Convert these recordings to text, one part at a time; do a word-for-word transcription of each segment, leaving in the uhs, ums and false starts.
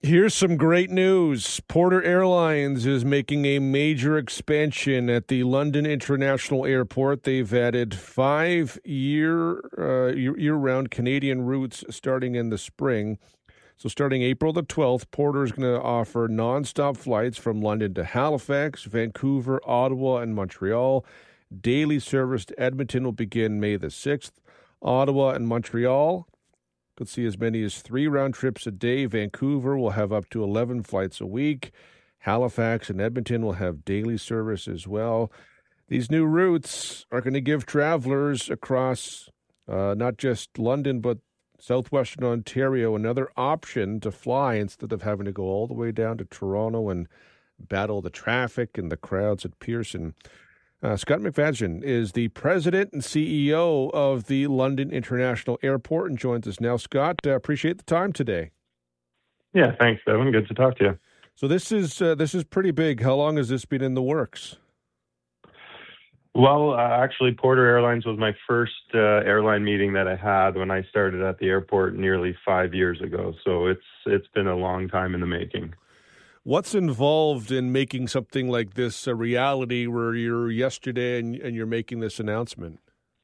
Here's some great news. Porter Airlines is making a major expansion at the London International Airport. They've added five year, uh, year-round Canadian routes starting in the spring. So starting April the twelfth, Porter is going to offer nonstop flights from London to Halifax, Vancouver, Ottawa, and Montreal. Daily service to Edmonton will begin May the sixth. Ottawa and Montreal could see as many as three round trips a day. Vancouver will have up to eleven flights a week. Halifax and Edmonton will have daily service as well. These new routes are going to give travelers across uh, not just London, but southwestern Ontario another option to fly instead of having to go all the way down to Toronto and battle the traffic and the crowds at Pearson. Uh, Scott McFadgen is the president and C E O of the London International Airport and joins us now. Scott, uh, appreciate the time today. Yeah, thanks, Devin. Good to talk to you. So this is uh, this is pretty big. How long has this been in the works? Well, uh, actually, Porter Airlines was my first uh, airline meeting that I had when I started at the airport nearly five years ago. So it's it's been a long time in the making. What's involved in making something like this a reality where you're yesterday and, and you're making this announcement?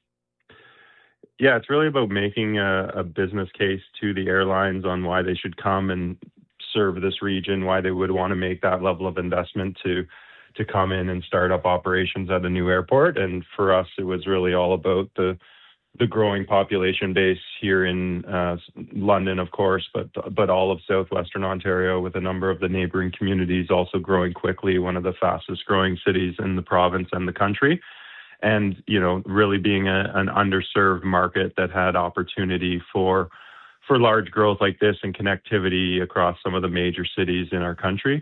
Yeah, it's really about making a, a business case to the airlines on why they should come and serve this region, why they would want to make that level of investment to to come in and start up operations at a new airport. And for us, it was really all about the the growing population base here in uh, London, of course, but but all of southwestern Ontario, with a number of the neighboring communities also growing quickly, one of the fastest growing cities in the province and the country. And, you know, really being a, an underserved market that had opportunity for for large growth like this and connectivity across some of the major cities in our country.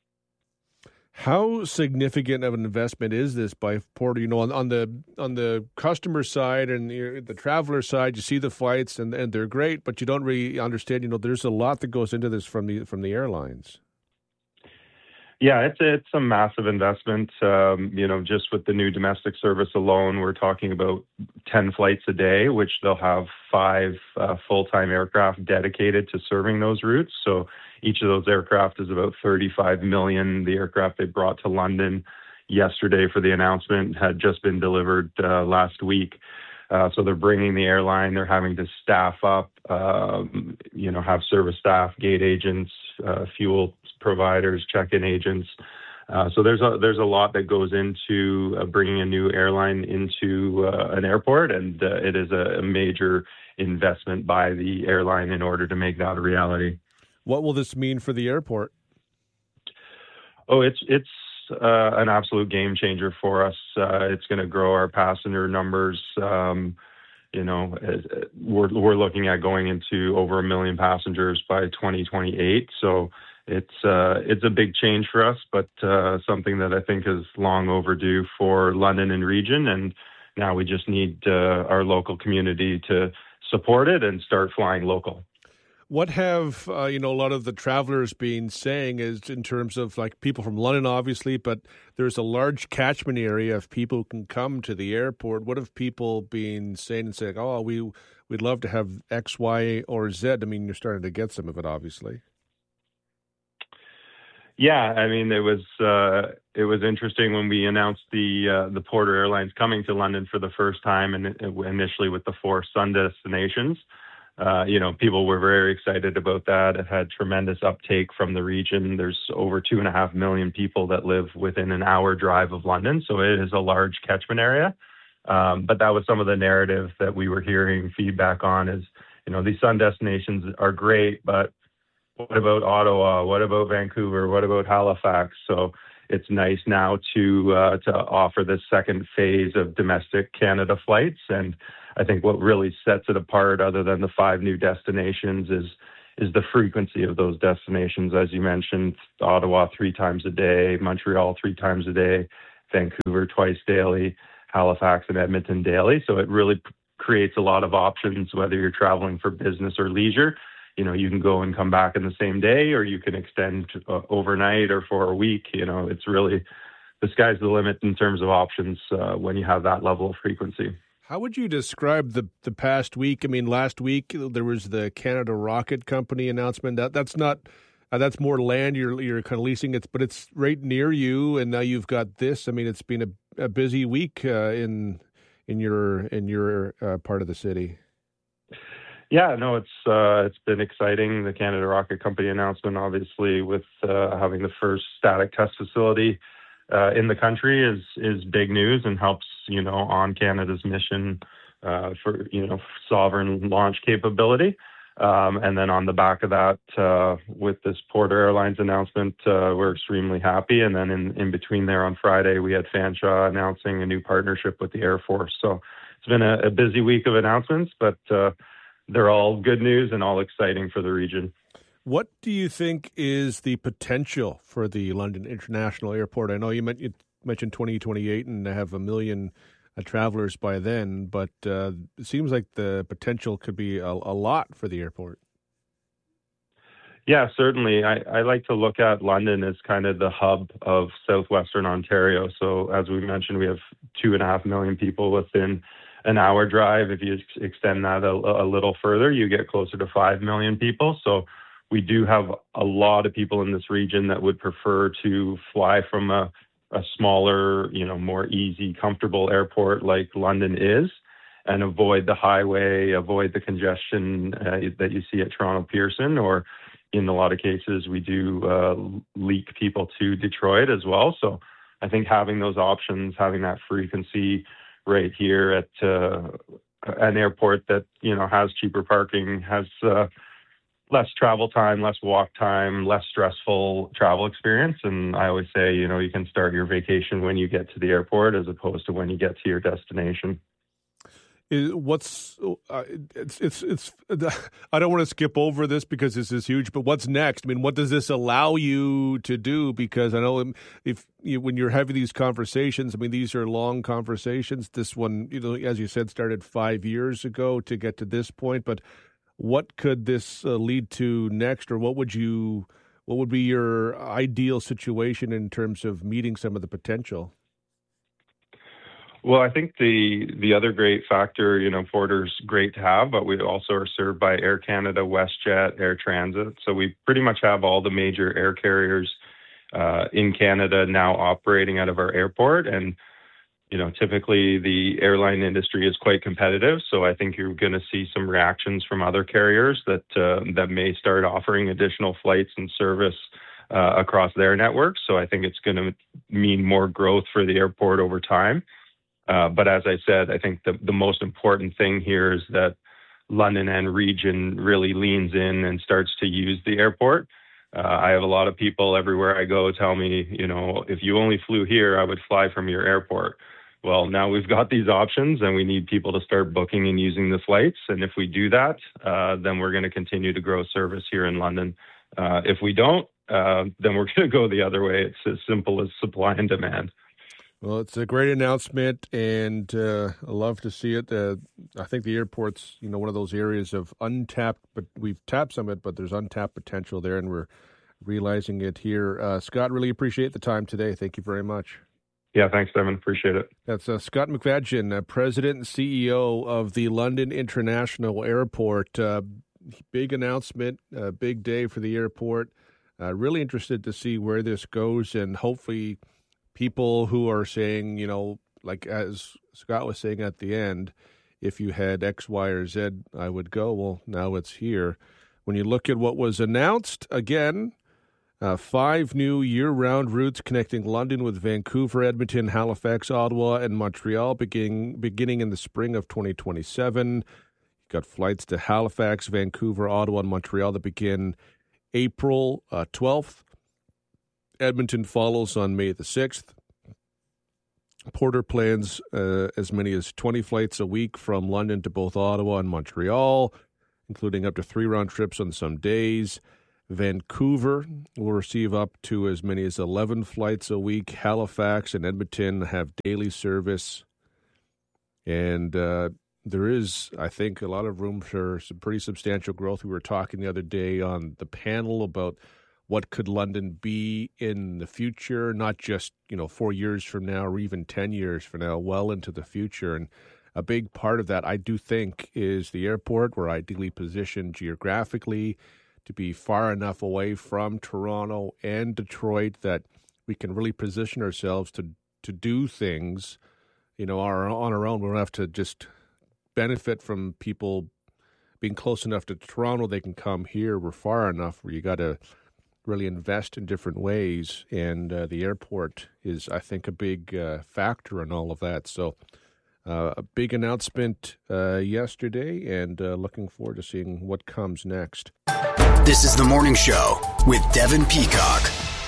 How significant of an investment is this by Porter? You know, on, on the on the customer side and the, the traveler side, you see the flights and, and they're great, but you don't really understand. You know, there's a lot that goes into this from the from the airlines. Yeah, it's it's a massive investment. Um, you know, just with the new domestic service alone, we're talking about ten flights a day, which they'll have five uh, full-time aircraft dedicated to serving those routes. So each of those aircraft is about thirty-five million. The aircraft they brought to London yesterday for the announcement had just been delivered uh, last week. Uh, so they're bringing the airline. They're having to staff up, um, you know, have service staff, gate agents, uh, fuel providers, check-in agents. Uh, so there's a there's a lot that goes into uh, bringing a new airline into uh, an airport, and uh, it is a, a major investment by the airline in order to make that a reality. What will this mean for the airport? Oh, it's it's uh, an absolute game changer for us. Uh, it's going to grow our passenger numbers. Um, you know, we're we're looking at going into over a million passengers by twenty twenty-eight. So it's uh, it's a big change for us, but uh, something that I think is long overdue for London and region. And now we just need uh, our local community to support it and start flying local. What have, uh, you know, a lot of the travelers been saying is in terms of like people from London, obviously, but there's a large catchment area of people who can come to the airport. What have people been saying and saying, oh, we, we'd love to have X, Y, or Z? I mean, you're starting to get some of it, obviously. Yeah, I mean, it was uh, it was interesting when we announced the uh, the Porter Airlines coming to London for the first time, and initially with the four sun destinations. Uh, you know, people were very excited about that. It had tremendous uptake from the region. There's over two and a half million people that live within an hour drive of London, so it is a large catchment area. Um, but that was some of the narrative that we were hearing feedback on is, you know, these sun destinations are great, but what about Ottawa? What about Vancouver? What about Halifax? So it's nice now to uh, to offer this second phase of domestic Canada flights. And I think what really sets it apart, other than the five new destinations, is is the frequency of those destinations. As you mentioned, Ottawa three times a day, Montreal three times a day, Vancouver twice daily, Halifax and Edmonton daily. So it really p- creates a lot of options, whether you're traveling for business or leisure. You know, you can go and come back in the same day, or you can extend uh, overnight or for a week. You know, it's really, the sky's the limit in terms of options uh, when you have that level of frequency. How would you describe the, the past week? I mean, last week there was the Canada Rocket Company announcement. That That's not uh, that's more land you're you're kind of leasing. It's but it's right near you, and now you've got this. I mean, it's been a, a busy week uh, in in your in your uh, part of the city. Yeah, no, it's uh, it's been exciting. The Canada Rocket Company announcement, obviously, with uh, having the first static test facility uh, in the country, is is big news and helps you know on Canada's mission uh, for you know sovereign launch capability. Um, and then on the back of that, uh, with this Porter Airlines announcement, uh, we're extremely happy. And then in, in between there on Friday, we had Fanshawe announcing a new partnership with the Air Force. So it's been a, a busy week of announcements, but uh, they're all good news and all exciting for the region. What do you think is the potential for the London International Airport? I know you mentioned twenty twenty-eight and have a million uh, travelers by then, but uh, it seems like the potential could be a, a lot for the airport. Yeah, certainly. I, I like to look at London as kind of the hub of southwestern Ontario. So as we mentioned, we have two and a half million people within an hour drive. If you extend that a, a little further, you get closer to five million people. So we do have a lot of people in this region that would prefer to fly from a, a smaller, you know, more easy, comfortable airport like London is, and avoid the highway, avoid the congestion uh, that you see at Toronto Pearson, or in a lot of cases, we do uh, leak people to Detroit as well. So I think having those options, having that frequency right here at uh, an airport that, you know, has cheaper parking, has uh, less travel time, less walk time, less stressful travel experience. And I always say, you know, you can start your vacation when you get to the airport as opposed to when you get to your destination. What's uh, it's it's it's I don't want to skip over this because this is huge, but what's next? I mean, what does this allow you to do? Because I know if you, when you're having these conversations, I mean, these are long conversations. This one, you know, as you said, started five years ago to get to this point. But what could this uh, lead to next, or what would you, what would be your ideal situation in terms of meeting some of the potential? Well, I think the the other great factor, you know, Porter's great to have, but we also are served by Air Canada, WestJet, Air Transit. So we pretty much have all the major air carriers uh, in Canada now operating out of our airport. And, you know, typically the airline industry is quite competitive. So I think you're going to see some reactions from other carriers that uh, that may start offering additional flights and service uh, across their networks. So I think it's going to mean more growth for the airport over time. Uh, but as I said, I think the, the most important thing here is that London and region really leans in and starts to use the airport. Uh, I have a lot of people everywhere I go tell me, you know, if you only flew here, I would fly from your airport. Well, now we've got these options and we need people to start booking and using the flights. And if we do that, uh, then we're going to continue to grow service here in London. Uh, if we don't, uh, then we're going to go the other way. It's as simple as supply and demand. Well, it's a great announcement, and uh, I love to see it. Uh, I think the airport's, you know, one of those areas of untapped, but we've tapped some of it, but there's untapped potential there, and we're realizing it here. Uh, Scott, really appreciate the time today. Thank you very much. Yeah, thanks, Devin. Appreciate it. That's uh, Scott McFadgen, uh, President and C E O of the London International Airport. Uh, big announcement, uh, big day for the airport. Uh, really interested to see where this goes, and hopefully people who are saying, you know, like as Scott was saying at the end, if you had X, Y, or Z, I would go. Well, now it's here. When you look at what was announced, again, uh, five new year-round routes connecting London with Vancouver, Edmonton, Halifax, Ottawa, and Montreal beginning, beginning in the spring of twenty twenty-seven. You've got flights to Halifax, Vancouver, Ottawa, and Montreal that begin April uh, twelfth. Edmonton follows on May the sixth. Porter plans uh, as many as twenty flights a week from London to both Ottawa and Montreal, including up to three round trips on some days. Vancouver will receive up to as many as eleven flights a week. Halifax and Edmonton have daily service. And uh, there is, I think, a lot of room for some pretty substantial growth. We were talking the other day on the panel about what could London be in the future, not just, you know, four years from now or even ten years from now, well into the future. And a big part of that, I do think, is the airport. We're ideally positioned geographically to be far enough away from Toronto and Detroit that we can really position ourselves to to do things, you know, our, on our own. We don't have to just benefit from people being close enough to Toronto. They can come here. We're far enough where you got to really invest in different ways, and uh, the airport is, I think, a big uh, factor in all of that. So uh, a big announcement uh, yesterday, and uh, looking forward to seeing what comes next. This is The Morning Show with Devin Peacock.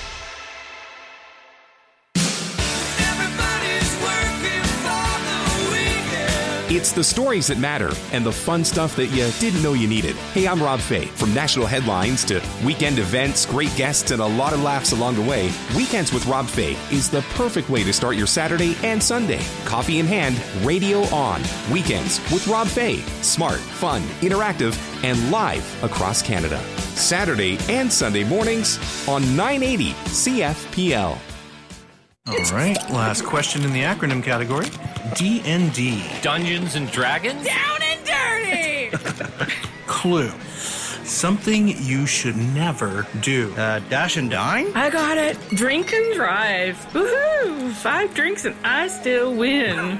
It's the stories that matter and the fun stuff that you didn't know you needed. Hey, I'm Rob Fay. From national headlines to weekend events, great guests, and a lot of laughs along the way, Weekends with Rob Fay is the perfect way to start your Saturday and Sunday. Coffee in hand, radio on. Weekends with Rob Fay. Smart, fun, interactive, and live across Canada. Saturday and Sunday mornings on nine eighty C F P L. All right, last question in the acronym category. D and D. Dungeons and Dragons? Down and dirty! Clue. Something you should never do. Uh, dash and dine? I got it. Drink and drive. Woohoo! Five drinks and I still win.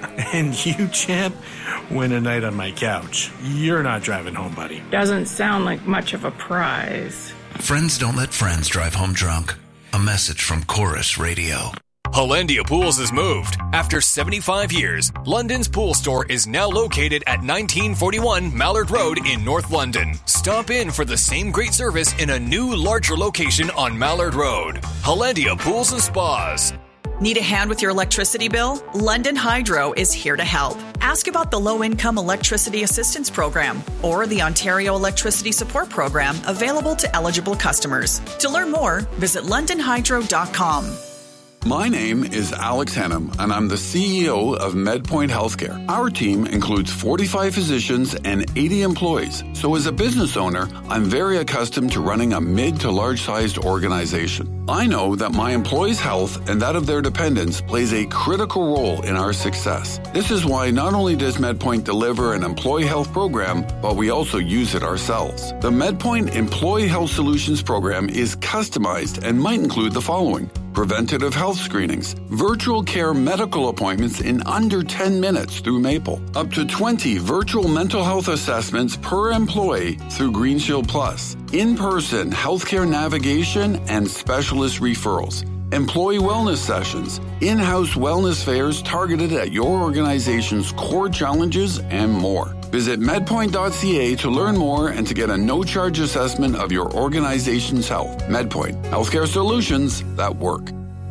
And you, champ, win a night on my couch. You're not driving home, buddy. Doesn't sound like much of a prize. Friends don't let friends drive home drunk. A message from Chorus Radio. Hollandia Pools has moved. After seventy-five years, London's pool store is now located at nineteen forty-one Mallard Road in North London. Stop in for the same great service in a new, larger location on Mallard Road. Hollandia Pools and Spas. Need a hand with your electricity bill? London Hydro is here to help. Ask about the Low-Income Electricity Assistance Program or the Ontario Electricity Support Program available to eligible customers. To learn more, visit london hydro dot com. My name is Alex Hennam, and I'm the C E O of MedPoint Healthcare. Our team includes forty-five physicians and eighty employees. So as a business owner, I'm very accustomed to running a mid to large-sized organization. I know that my employees' health and that of their dependents plays a critical role in our success. This is why not only does MedPoint deliver an employee health program, but we also use it ourselves. The MedPoint Employee Health Solutions program is customized and might include the following: preventative health screenings, virtual care medical appointments in under ten minutes through Maple, up to twenty virtual mental health assessments per employee through Green Shield Plus, in-person healthcare navigation and specialist referrals, employee wellness sessions, in-house wellness fairs targeted at your organization's core challenges, and more. Visit medpoint dot c a to learn more and to get a no-charge assessment of your organization's health. MedPoint, healthcare solutions that work.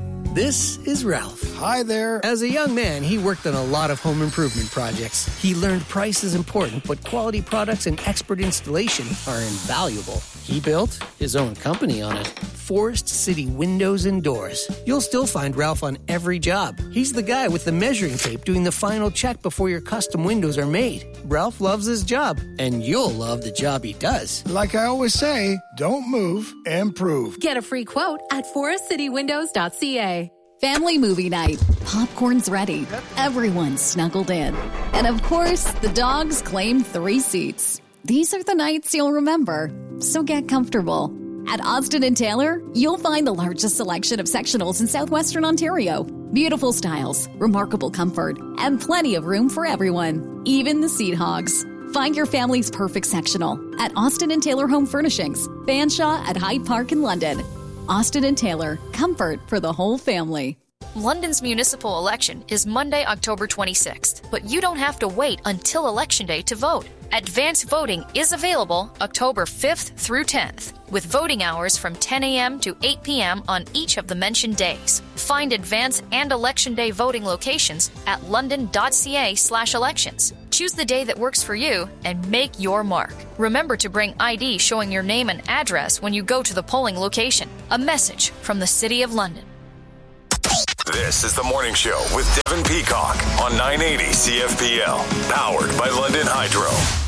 This is Ralph. Hi there. As a young man, he worked on a lot of home improvement projects. He learned price is important, but quality products and expert installation are invaluable. He built his own company on it. Forest City Windows and Doors. You'll still find Ralph on every job. He's the guy with the measuring tape doing the final check before your custom windows are made. Ralph loves his job, and you'll love the job he does. Like I always say, don't move, improve. Get a free quote at forest city windows dot c a. Family movie night. Popcorn's ready. Everyone's snuggled in. And of course, the dogs claim three seats. These are the nights you'll remember, so get comfortable. At Austin and Taylor, you'll find the largest selection of sectionals in southwestern Ontario. Beautiful styles, remarkable comfort, and plenty of room for everyone, even the seat hogs. Find your family's perfect sectional at Austin and Taylor Home Furnishings, Fanshawe at Hyde Park in London. Austin and Taylor, comfort for the whole family. London's municipal election is Monday, October twenty-sixth, but you don't have to wait until Election Day to vote. Advanced voting is available October fifth through tenth, with voting hours from ten a.m. to eight p.m. on each of the mentioned days. Find advance and Election Day voting locations at london dot c a slash elections. Choose the day that works for you and make your mark. Remember to bring I D showing your name and address when you go to the polling location. A message from the City of London. This is The Morning Show with Devin Peacock on nine eighty C F P L, powered by London Hydro.